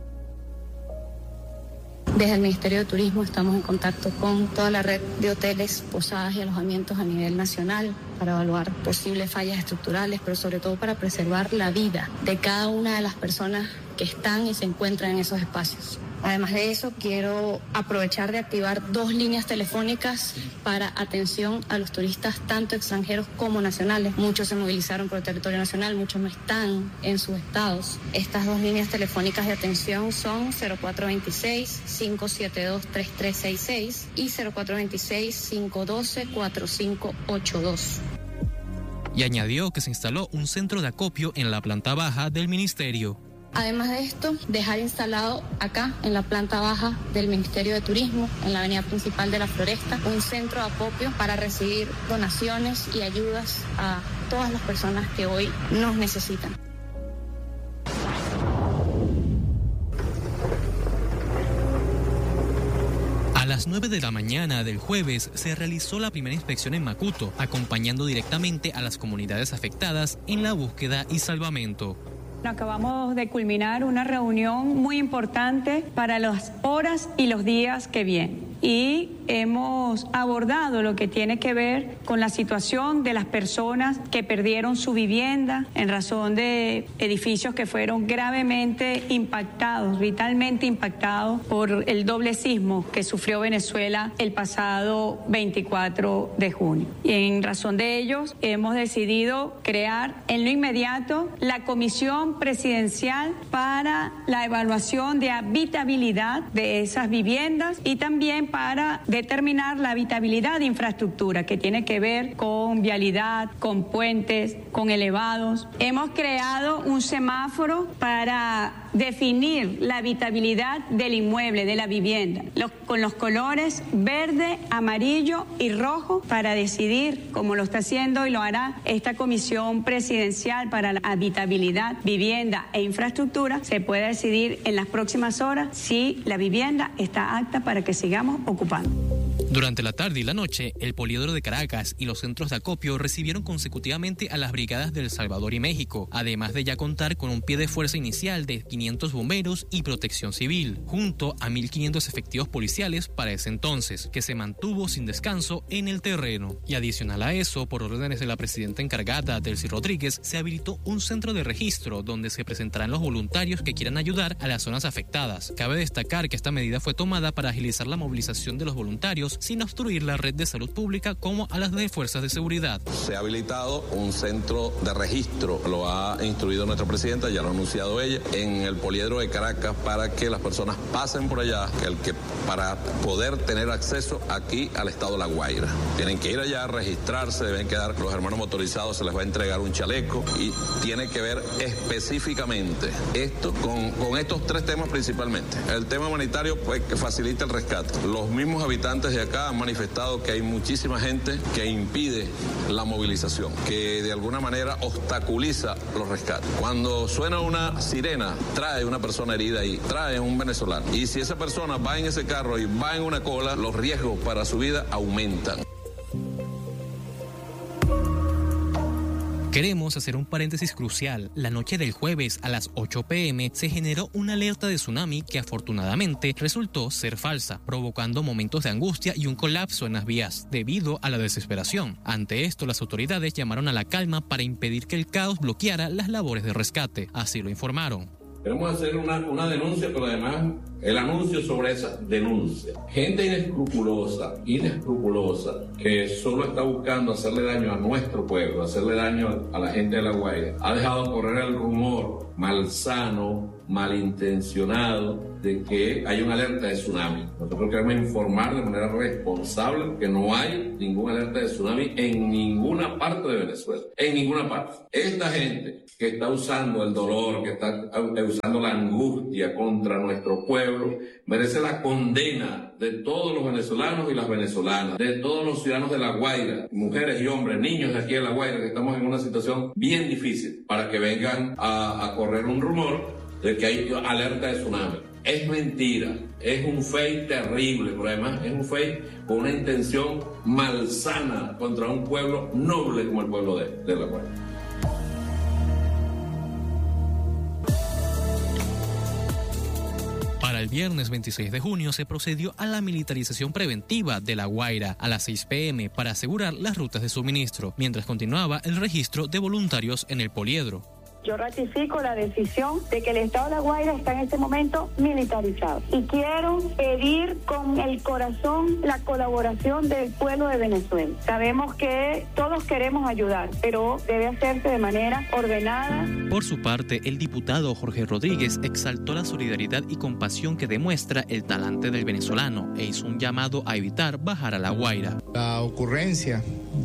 Desde el Ministerio de Turismo estamos en contacto con toda la red de hoteles, posadas y alojamientos a nivel nacional para evaluar posibles fallas estructurales, pero sobre todo para preservar la vida de cada una de las personas que están y se encuentran en esos espacios. Además de eso, quiero aprovechar de activar 2 líneas telefónicas para atención a los turistas, tanto extranjeros como nacionales. Muchos se movilizaron por el territorio nacional, muchos no están en sus estados. Estas 2 líneas telefónicas de atención son 0426-572-3366 y 0426-512-4582. Y añadió que se instaló un centro de acopio en la planta baja del ministerio. Además de esto, dejar instalado acá, en la planta baja del Ministerio de Turismo, en la avenida principal de La Floresta, un centro de acopio para recibir donaciones y ayudas a todas las personas que hoy nos necesitan. A las 9 de la mañana del jueves se realizó la primera inspección en Macuto, acompañando directamente a las comunidades afectadas en la búsqueda y salvamento. Acabamos de culminar una reunión muy importante para las horas y los días que vienen. Y hemos abordado lo que tiene que ver con la situación de las personas que perdieron su vivienda en razón de edificios que fueron gravemente impactados, vitalmente impactados por el doble sismo que sufrió Venezuela el pasado 24 de junio. Y en razón de ellos hemos decidido crear en lo inmediato la Comisión Presidencial para la evaluación de habitabilidad de esas viviendas y también para determinar la habitabilidad de infraestructura que tiene que ver con vialidad, con puentes, con elevados. Hemos creado un semáforo para definir la habitabilidad del inmueble, de la vivienda, con los colores verde, amarillo y rojo para decidir, como lo está haciendo y lo hará esta Comisión Presidencial para la Habitabilidad, Vivienda e Infraestructura, se puede decidir en las próximas horas si la vivienda está apta para que sigamos ocupando. Durante la tarde y la noche, el Poliedro de Caracas y los centros de acopio recibieron consecutivamente a las brigadas de El Salvador y México, además de ya contar con un pie de fuerza inicial de 500 bomberos y protección civil, junto a 1.500 efectivos policiales para ese entonces, que se mantuvo sin descanso en el terreno. Y adicional a eso, por órdenes de la presidenta encargada, Delcy Rodríguez, se habilitó un centro de registro donde se presentarán los voluntarios que quieran ayudar a las zonas afectadas. Cabe destacar que esta medida fue tomada para agilizar la movilización de los voluntarios sin obstruir la red de salud pública como a las de fuerzas de seguridad. Se ha habilitado un centro de registro, lo ha instruido nuestra presidenta, ya lo ha anunciado ella, en el Poliedro de Caracas para que las personas pasen por allá, para poder tener acceso aquí al estado de La Guaira. Tienen que ir allá a registrarse, deben quedar los hermanos motorizados, se les va a entregar un chaleco y tiene que ver específicamente esto con estos tres temas principalmente. El tema humanitario, pues, que facilita el rescate. Los mismos habitantes de acá han manifestado que hay muchísima gente que impide la movilización, que de alguna manera obstaculiza los rescates. Cuando suena una sirena, trae una persona herida y trae un venezolano. Y si esa persona va en ese carro y va en una cola, los riesgos para su vida aumentan. Queremos hacer un paréntesis crucial. La noche del jueves a las 8 p.m. se generó una alerta de tsunami que afortunadamente resultó ser falsa, provocando momentos de angustia y un colapso en las vías, debido a la desesperación. Ante esto, las autoridades llamaron a la calma para impedir que el caos bloqueara las labores de rescate. Así lo informaron. Queremos hacer una denuncia, pero además el anuncio sobre esa denuncia. Gente inescrupulosa, que solo está buscando hacerle daño a nuestro pueblo, hacerle daño a la gente de La Guaira, ha dejado correr el rumor malsano, malintencionado, de que hay una alerta de tsunami. Nosotros queremos informar de manera responsable que no hay ninguna alerta de tsunami en ninguna parte de Venezuela. En ninguna parte. Esta gente que está usando el dolor, que está usando la angustia contra nuestro pueblo, merece la condena de todos los venezolanos y las venezolanas, de todos los ciudadanos de La Guaira, mujeres y hombres, niños de aquí de La Guaira, que estamos en una situación bien difícil, para que vengan a correr un rumor de que hay alerta de tsunami. Es mentira, es un fake terrible, pero además es un fake con una intención malsana contra un pueblo noble como el pueblo de La Guaira. Para el viernes 26 de junio se procedió a la militarización preventiva de La Guaira a las 6 p.m. para asegurar las rutas de suministro, mientras continuaba el registro de voluntarios en el Poliedro. Yo ratifico la decisión de que el estado de La Guaira está en este momento militarizado. Y quiero pedir con el corazón la colaboración del pueblo de Venezuela. Sabemos que todos queremos ayudar, pero debe hacerse de manera ordenada. Por su parte, el diputado Jorge Rodríguez exaltó la solidaridad y compasión que demuestra el talante del venezolano e hizo un llamado a evitar bajar a La Guaira. La ocurrencia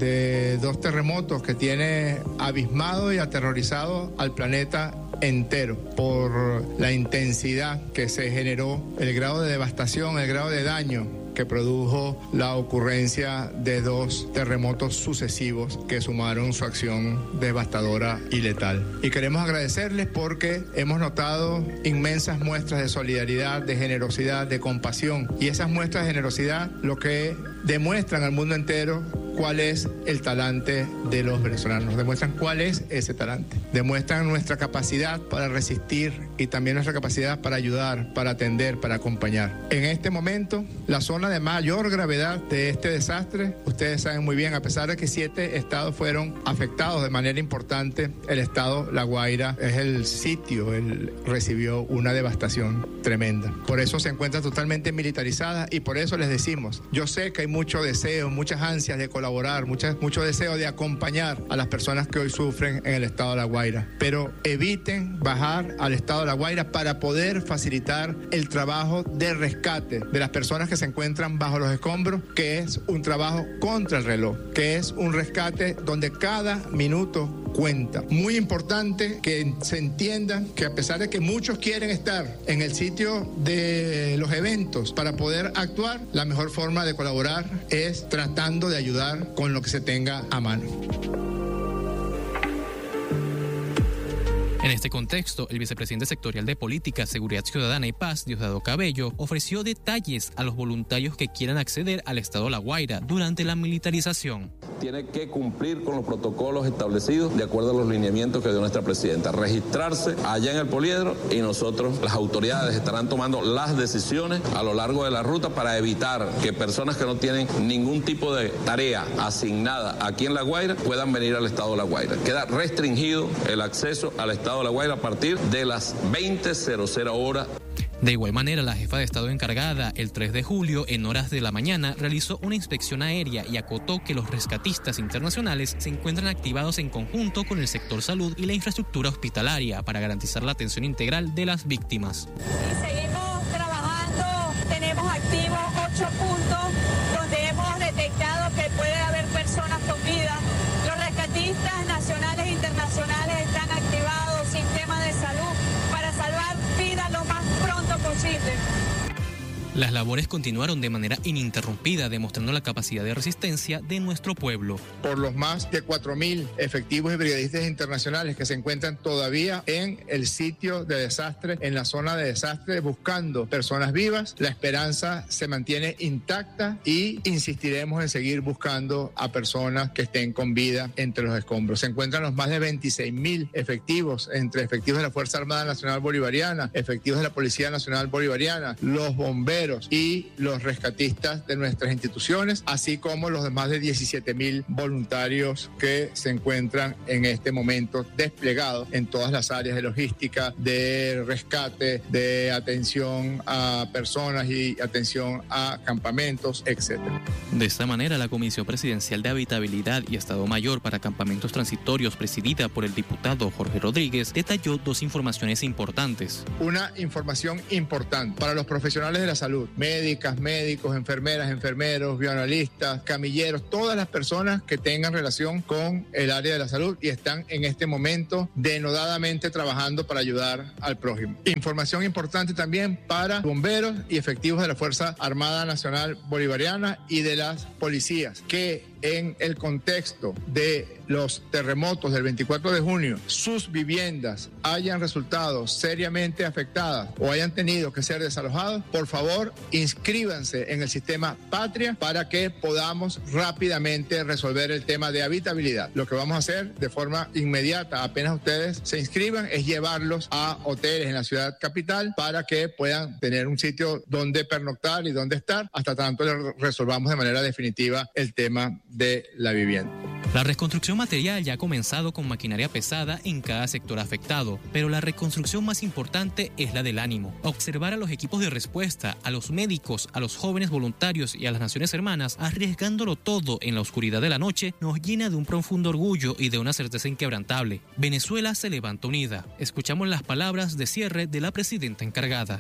de dos terremotos que tiene abismado y aterrorizado al planeta entero por la intensidad que se generó, el grado de devastación, el grado de daño que produjo la ocurrencia de dos terremotos sucesivos que sumaron su acción devastadora y letal. Y queremos agradecerles porque hemos notado inmensas muestras de solidaridad, de generosidad, de compasión. Y esas muestras de generosidad lo que demuestran al mundo entero cuál es el talante de los venezolanos, demuestran cuál es ese talante, demuestran nuestra capacidad para resistir y también nuestra capacidad para ayudar, para atender, para acompañar. En este momento, la zona de mayor gravedad de este desastre, ustedes saben muy bien, a pesar de que 7 estados fueron afectados de manera importante, el estado La Guaira es el sitio, él recibió una devastación tremenda. Por eso se encuentra totalmente militarizada y por eso les decimos, yo sé que hay mucho deseo, muchas ansias de colaborar, mucho deseo de acompañar a las personas que hoy sufren en el estado de La Guaira, pero eviten bajar al estado de La Guaira para poder facilitar el trabajo de rescate de las personas que se encuentran bajo los escombros, que es un trabajo contra el reloj, que es un rescate donde cada minuto cuenta. Muy importante que se entienda que a pesar de que muchos quieren estar en el sitio de los eventos para poder actuar, la mejor forma de colaborar es tratando de ayudar con lo que se tenga a mano. En este contexto, el vicepresidente sectorial de Política, Seguridad Ciudadana y Paz, Diosdado Cabello, ofreció detalles a los voluntarios que quieran acceder al estado La Guaira durante la militarización. Tiene que cumplir con los protocolos establecidos de acuerdo a los lineamientos que dio nuestra presidenta. Registrarse allá en el Poliedro y nosotros, las autoridades, estarán tomando las decisiones a lo largo de la ruta para evitar que personas que no tienen ningún tipo de tarea asignada aquí en La Guaira puedan venir al estado de La Guaira. Queda restringido el acceso al estado de La Guaira a partir de las 20:00 horas. De igual manera, la jefa de Estado encargada, el 3 de julio, en horas de la mañana, realizó una inspección aérea y acotó que los rescatistas internacionales se encuentran activados en conjunto con el sector salud y la infraestructura hospitalaria para garantizar la atención integral de las víctimas. Y seguimos trabajando, tenemos activos 8 puntos donde hemos detectado que puede haber personas con vida. Los rescatistas nacionales e internacionales están activados, sistema de salud, para salvar vidas lo más pronto posible. Las labores continuaron de manera ininterrumpida, demostrando la capacidad de resistencia de nuestro pueblo. Por los más de 4.000 efectivos y brigadistas internacionales que se encuentran todavía en el sitio de desastre, en la zona de desastre, buscando personas vivas, la esperanza se mantiene intacta y insistiremos en seguir buscando a personas que estén con vida entre los escombros. Se encuentran los más de 26.000 efectivos, entre efectivos de la Fuerza Armada Nacional Bolivariana, efectivos de la Policía Nacional Bolivariana, los bomberos y los rescatistas de nuestras instituciones, así como los más de 17.000 voluntarios que se encuentran en este momento desplegados en todas las áreas de logística, de rescate, de atención a personas y atención a campamentos, etc. De esta manera, la Comisión Presidencial de Habitabilidad y Estado Mayor para Campamentos Transitorios, presidida por el diputado Jorge Rodríguez, detalló 2 informaciones importantes. Una información importante para los profesionales de la salud, médicas, médicos, enfermeras, enfermeros, bioanalistas, camilleros, todas las personas que tengan relación con el área de la salud y están en este momento denodadamente trabajando para ayudar al prójimo. Información importante también para bomberos y efectivos de la Fuerza Armada Nacional Bolivariana y de las policías, que en el contexto de los terremotos del 24 de junio, sus viviendas hayan resultado seriamente afectadas o hayan tenido que ser desalojados, por favor, inscríbanse en el sistema Patria para que podamos rápidamente resolver el tema de habitabilidad. Lo que vamos a hacer de forma inmediata, apenas ustedes se inscriban, es llevarlos a hoteles en la ciudad capital para que puedan tener un sitio donde pernoctar y donde estar, hasta tanto resolvamos de manera definitiva el tema de la vivienda. La reconstrucción material ya ha comenzado con maquinaria pesada en cada sector afectado, pero la reconstrucción más importante es la del ánimo. Observar a los equipos de respuesta, a los médicos, a los jóvenes voluntarios y a las naciones hermanas arriesgándolo todo en la oscuridad de la noche nos llena de un profundo orgullo y de una certeza inquebrantable. Venezuela se levanta unida. Escuchamos las palabras de cierre de la presidenta encargada.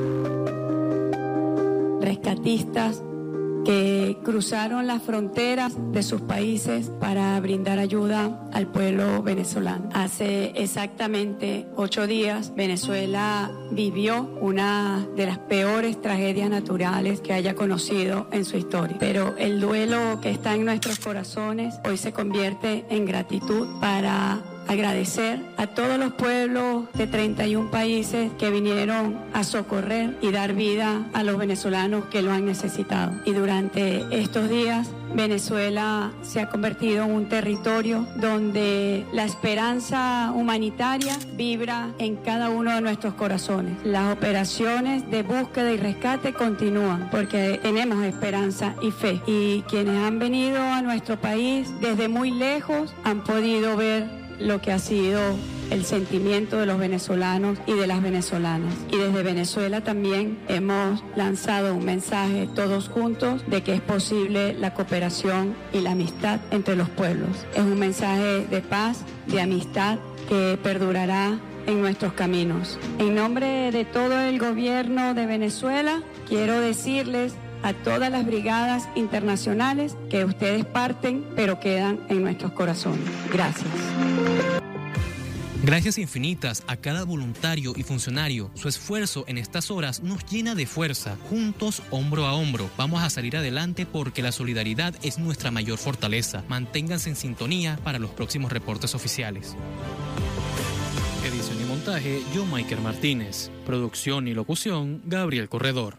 Rescatistas que cruzaron las fronteras de sus países para brindar ayuda al pueblo venezolano. Hace exactamente 8 días, Venezuela vivió una de las peores tragedias naturales que haya conocido en su historia. Pero el duelo que está en nuestros corazones hoy se convierte en gratitud para agradecer a todos los pueblos de 31 países que vinieron a socorrer y dar vida a los venezolanos que lo han necesitado. Y durante estos días, Venezuela se ha convertido en un territorio donde la esperanza humanitaria vibra en cada uno de nuestros corazones. Las operaciones de búsqueda y rescate continúan porque tenemos esperanza y fe. Y quienes han venido a nuestro país desde muy lejos han podido ver lo que ha sido el sentimiento de los venezolanos y de las venezolanas. Y desde Venezuela también hemos lanzado un mensaje todos juntos de que es posible la cooperación y la amistad entre los pueblos. Es un mensaje de paz, de amistad que perdurará en nuestros caminos. En nombre de todo el gobierno de Venezuela, quiero decirles a todas las brigadas internacionales que ustedes parten, pero quedan en nuestros corazones. Gracias. Gracias infinitas a cada voluntario y funcionario. Su esfuerzo en estas horas nos llena de fuerza. Juntos, hombro a hombro, vamos a salir adelante porque la solidaridad es nuestra mayor fortaleza. Manténganse en sintonía para los próximos reportes oficiales. Edición y montaje, John Michael Martínez. Producción y locución, Gabriel Corredor.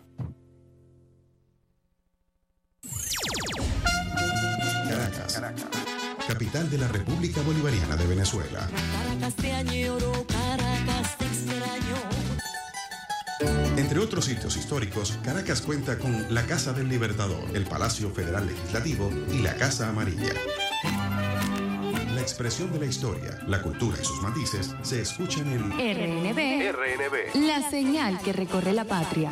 Caracas, capital de la República Bolivariana de Venezuela. Caracas te añoro, Caracas te extraño. Entre otros sitios históricos, Caracas cuenta con la Casa del Libertador, el Palacio Federal Legislativo y la Casa Amarilla. La expresión de la historia, la cultura y sus matices se escuchan en RNB, la señal que recorre la patria.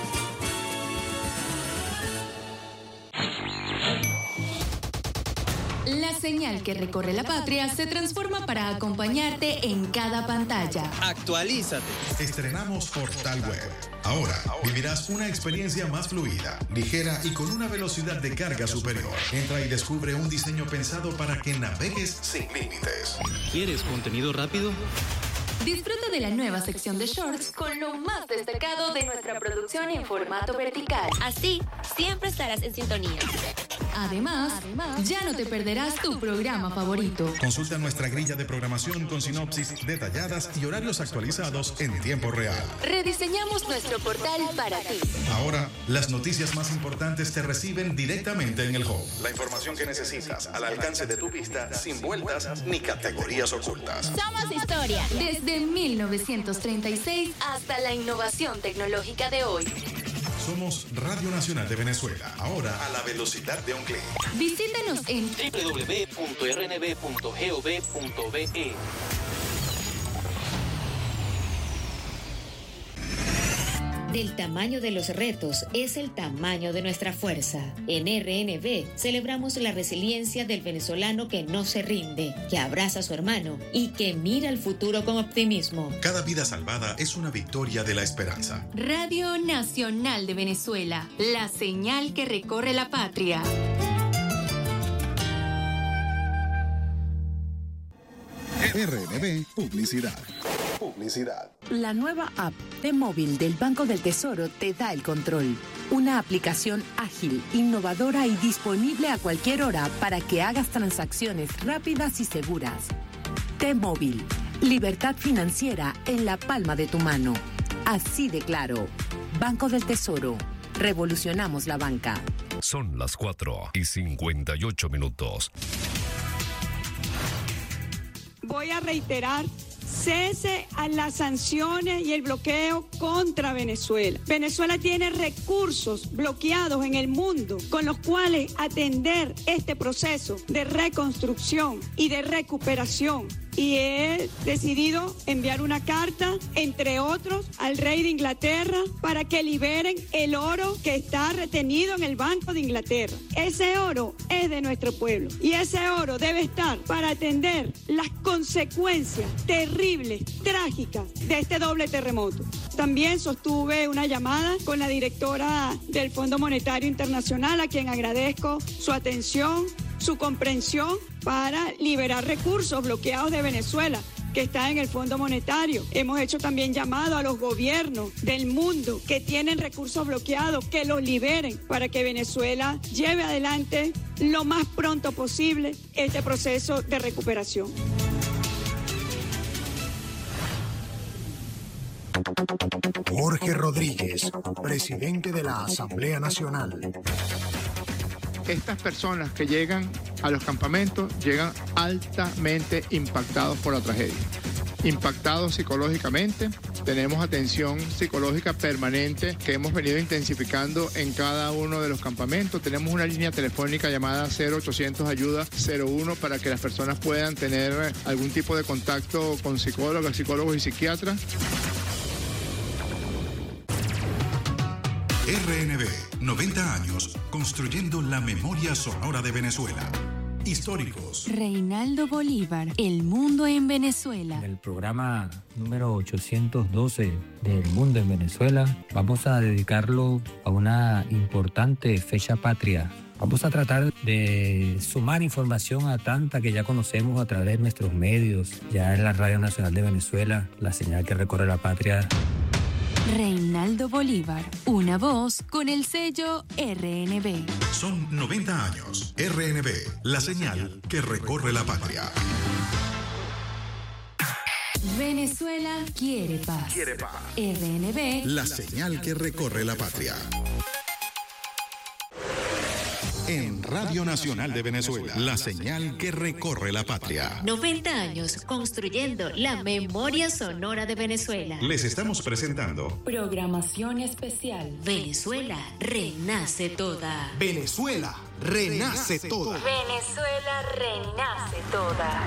La señal que recorre la patria se transforma para acompañarte en cada pantalla. Actualízate. Estrenamos Portal Web. Ahora vivirás una experiencia más fluida, ligera y con una velocidad de carga superior. Entra y descubre un diseño pensado para que navegues sin límites. ¿Quieres contenido rápido? Disfruta de la nueva sección de Shorts con lo más destacado de nuestra producción en formato vertical. Así, siempre estarás en sintonía. Además, ya no te perderás tu programa favorito. Consulta nuestra grilla de programación con sinopsis detalladas y horarios actualizados en tiempo real. Rediseñamos nuestro portal para ti. Ahora, las noticias más importantes te reciben directamente en el home. La información que necesitas al alcance de tu vista, sin vueltas ni categorías ocultas. Somos historia. Desde 1936 hasta la innovación tecnológica de hoy. Somos Radio Nacional de Venezuela, ahora a la velocidad de un clic. Visítanos en www.rnb.gov.be. Del tamaño de los retos es el tamaño de nuestra fuerza. En RNB celebramos la resiliencia del venezolano que no se rinde, que abraza a su hermano y que mira al futuro con optimismo. Cada vida salvada es una victoria de la esperanza. Radio Nacional de Venezuela, la señal que recorre la patria. RNB Publicidad. La nueva app T-Móvil del Banco del Tesoro te da el control. Una aplicación ágil, innovadora y disponible a cualquier hora para que hagas transacciones rápidas y seguras. T-Móvil, libertad financiera en la palma de tu mano. Así de claro. Banco del Tesoro. Revolucionamos la banca. Son las 4:58. Voy a reiterar: cese a las sanciones y el bloqueo contra Venezuela. Venezuela tiene recursos bloqueados en el mundo con los cuales atender este proceso de reconstrucción y de recuperación. Y he decidido enviar una carta, entre otros, al rey de Inglaterra para que liberen el oro que está retenido en el Banco de Inglaterra. Ese oro es de nuestro pueblo y ese oro debe estar para atender las consecuencias terribles, trágicas de este doble terremoto. También sostuve una llamada con la directora del Fondo Monetario Internacional, a quien agradezco su atención, su comprensión para liberar recursos bloqueados de Venezuela que está en el Fondo Monetario. Hemos hecho también llamado a los gobiernos del mundo que tienen recursos bloqueados, que los liberen para que Venezuela lleve adelante lo más pronto posible este proceso de recuperación. Jorge Rodríguez, presidente de la Asamblea Nacional. Estas personas que llegan a los campamentos llegan altamente impactados por la tragedia, impactados psicológicamente. Tenemos atención psicológica permanente que hemos venido intensificando en cada uno de los campamentos. Tenemos una línea telefónica llamada 0800 Ayuda 01 para que las personas puedan tener algún tipo de contacto con psicólogos y psiquiatras. RNB, 90 años, construyendo la memoria sonora de Venezuela. Históricos. Reinaldo Bolívar, El Mundo en Venezuela. En el programa número 812 del Mundo en Venezuela, vamos a dedicarlo a una importante fecha patria. Vamos a tratar de sumar información a tanta que ya conocemos a través de nuestros medios, ya en la Radio Nacional de Venezuela, la señal que recorre la patria. Reinaldo Bolívar, una voz con el sello RNB. Son 90 años. RNB, la señal que recorre la patria. Venezuela quiere paz. RNB, la señal que recorre la patria. En Radio Nacional de Venezuela, la señal que recorre la patria. 90 años construyendo la memoria sonora de Venezuela. Les estamos presentando programación especial. Venezuela renace toda. Venezuela renace toda. Venezuela renace toda.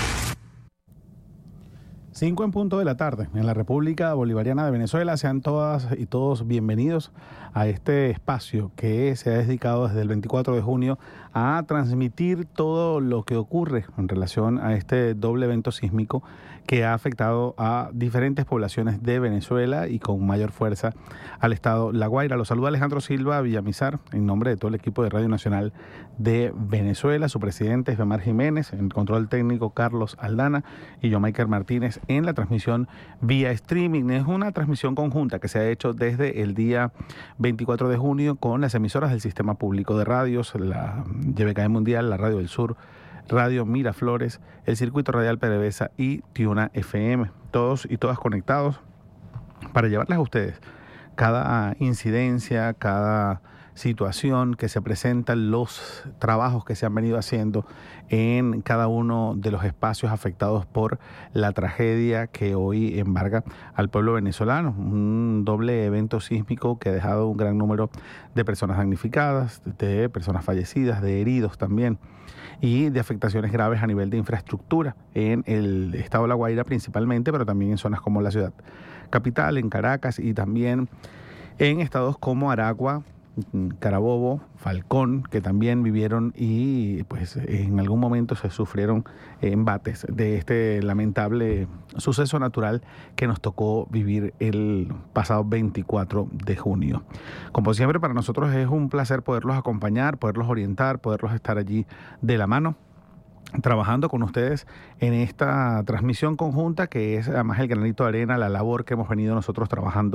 5 en punto de la tarde en la República Bolivariana de Venezuela. Sean todas y todos bienvenidos a este espacio que se ha dedicado desde el 24 de junio a transmitir todo lo que ocurre en relación a este doble evento sísmico que ha afectado a diferentes poblaciones de Venezuela y con mayor fuerza al estado La Guaira. Los saluda Alejandro Silva Villamizar en nombre de todo el equipo de Radio Nacional de Venezuela, su presidente Femar Jiménez, en el control técnico Carlos Aldana y yo, Maiker Martínez, en la transmisión vía streaming. Es una transmisión conjunta que se ha hecho desde el día 24 de junio con las emisoras del Sistema Público de Radios, la YBKE Mundial, la Radio del Sur, Radio Miraflores, el Circuito Radial PDVSA y Tiuna FM. Todos y todas conectados para llevarles a ustedes cada incidencia, cada situación que se presenta, los trabajos que se han venido haciendo en cada uno de los espacios afectados por la tragedia que hoy embarga al pueblo venezolano. Un doble evento sísmico que ha dejado un gran número de personas damnificadas, de personas fallecidas, de heridos también, y de afectaciones graves a nivel de infraestructura en el estado de La Guaira principalmente, pero también en zonas como la ciudad capital, en Caracas, y también en estados como Aragua, Carabobo, Falcón, que también vivieron y pues en algún momento se sufrieron embates de este lamentable suceso natural que nos tocó vivir el pasado 24 de junio. Como siempre, para nosotros es un placer poderlos acompañar, poderlos orientar, poderlos estar allí de la mano, trabajando con ustedes en esta transmisión conjunta que es además el granito de arena, la labor que hemos venido nosotros trabajando